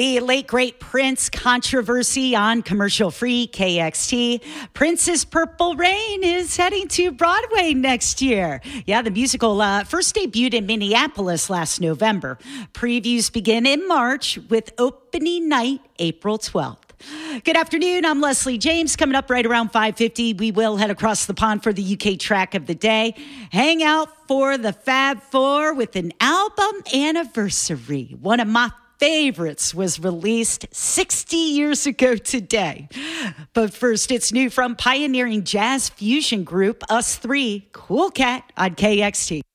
The late great Prince controversy on commercial-free KXT. Prince's Purple Rain is heading to Broadway next year. Yeah, the musical first debuted in Minneapolis last November. Previews begin in March with opening night April 12th. Good afternoon. I'm Leslie James. Coming up right around 5:50, we will head across the pond for the UK track of the day. Hang out for the Fab Four with an album anniversary. One of my favorites was released 60 years ago today. But first, it's new from pioneering jazz fusion group Us Three, Cool Cat on KXT.